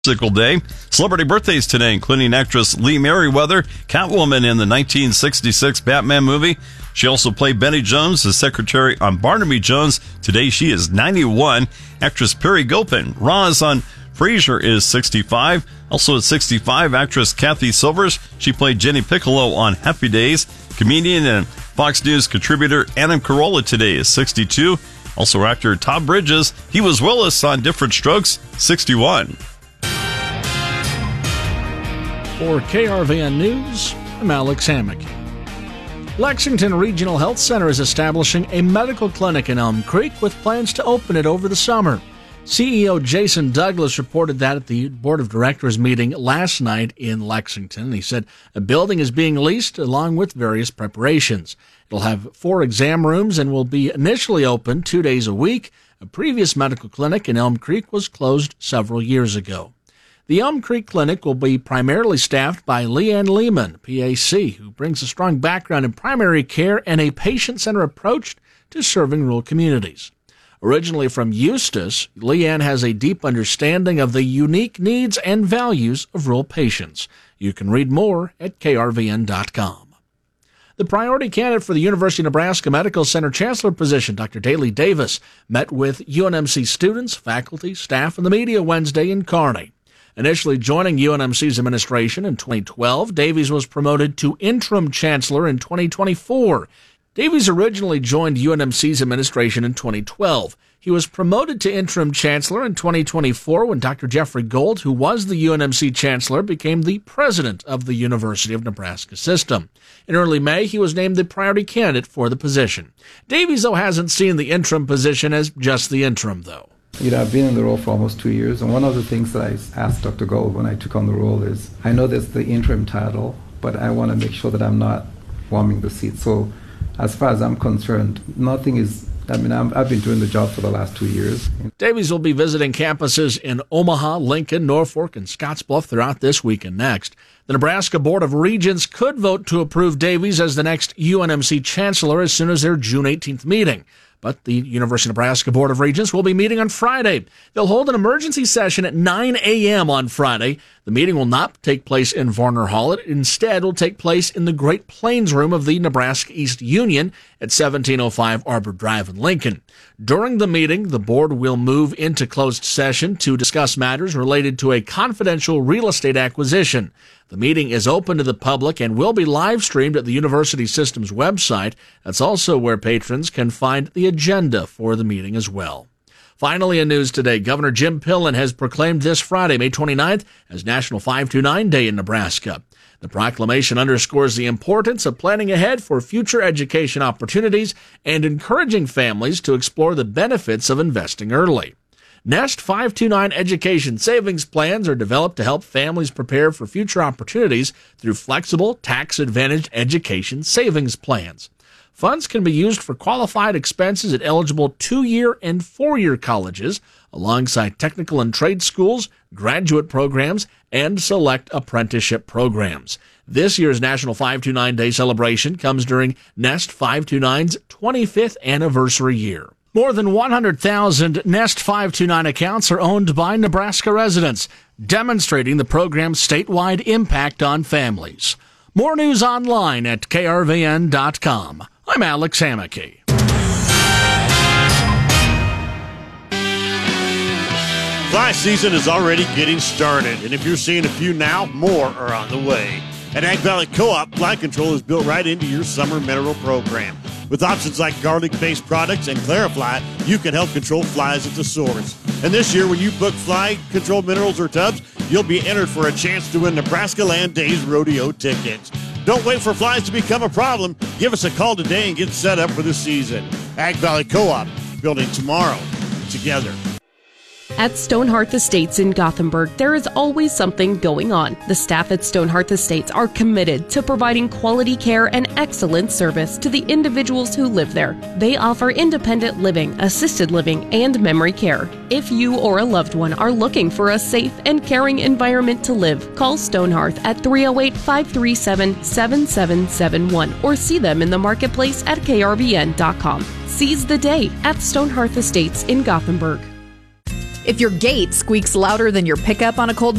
Day. Celebrity birthdays today, including actress Lee Merriweather, Catwoman in the 1966 Batman movie. She also played Betty Jones, the secretary on Barnaby Jones. Today she is 91. Actress Perry Gilpin, Roz on Frasier, is 65. Also at 65, actress Kathy Silvers. She played Jenny Piccolo on Happy Days. Comedian and Fox News contributor Adam Carolla today is 62. Also actor Todd Bridges. He was Willis on Different Strokes, 61. For KRVN News, I'm Alex Hammack. Lexington Regional Health Center is establishing a medical clinic in Elm Creek with plans to open it over the summer. CEO Jason Douglas reported that at the Board of Directors meeting last night in Lexington. He said a building is being leased along with various preparations. It'll have 4 exam rooms and will be initially open 2 days a week. A previous medical clinic in Elm Creek was closed several years ago. The Elm Creek Clinic will be primarily staffed by Leanne Lehman, PAC, who brings a strong background in primary care and a patient-centered approach to serving rural communities. Originally from Eustis, Leanne has a deep understanding of the unique needs and values of rural patients. You can read more at krvn.com. The priority candidate for the University of Nebraska Medical Center Chancellor position, Dr. Daley Davis, met with UNMC students, faculty, staff, and the media Wednesday in Kearney. Initially joining UNMC's administration in 2012, Davies was promoted to interim chancellor in 2024. Davies originally joined UNMC's administration in 2012. He was promoted to interim chancellor in 2024 when Dr. Jeffrey Gold, who was the UNMC chancellor, became the president of the University of Nebraska system. In early May, he was named the priority candidate for the position. Davies, though, hasn't seen the interim position as just the interim, though. I've been in the role for almost 2 years, and one of the things that I asked Dr. Gold when I took on the role is, I know there's the interim title, but I want to make sure that I'm not warming the seat. So as far as I'm concerned, nothing is, I've been doing the job for the last 2 years. Davies will be visiting campuses in Omaha, Lincoln, Norfolk, and Scottsbluff throughout this week and next. The Nebraska Board of Regents could vote to approve Davies as the next UNMC chancellor as soon as their June 18th meeting. But the University of Nebraska Board of Regents will be meeting on Friday. They'll hold an emergency session at 9 a.m. on Friday. The meeting will not take place in Varner Hall. It instead will take place in the Great Plains Room of the Nebraska East Union at 1705 Arbor Drive in Lincoln. During the meeting, the board will move into closed session to discuss matters related to a confidential real estate acquisition. The meeting is open to the public and will be live streamed at the University System's website. That's also where patrons can find the agenda for the meeting as well. Finally, in news today, Governor Jim Pillen has proclaimed this Friday, May 29th, as National 529 Day in Nebraska. The proclamation underscores the importance of planning ahead for future education opportunities and encouraging families to explore the benefits of investing early. Nest 529 education savings plans are developed to help families prepare for future opportunities through flexible, tax-advantaged education savings plans. Funds can be used for qualified expenses at eligible 2-year and 4-year colleges, alongside technical and trade schools, graduate programs, and select apprenticeship programs. This year's National 529 Day celebration comes during Nest 529's 25th anniversary year. More than 100,000 Nest 529 accounts are owned by Nebraska residents, demonstrating the program's statewide impact on families. More news online at krvn.com. I'm Alex Hammack. Fly season is already getting started, and if you're seeing a few now, more are on the way. At Ag Valley Co-op, Fly Control is built right into your summer mineral program. With options like garlic-based products and Clarifly, you can help control flies at the source. And this year, when you book Fly Control minerals or tubs, you'll be entered for a chance to win Nebraska Land Days rodeo tickets. Don't wait for flies to become a problem. Give us a call today and get set up for the season. Ag Valley Co-op, building tomorrow together. At Stonehearth Estates in Gothenburg, there is always something going on. The staff at Stonehearth Estates are committed to providing quality care and excellent service to the individuals who live there. They offer independent living, assisted living, and memory care. If you or a loved one are looking for a safe and caring environment to live, call Stonehearth at 308-537-7771 or see them in the marketplace at krvn.com. Seize the day at Stonehearth Estates in Gothenburg. If your gate squeaks louder than your pickup on a cold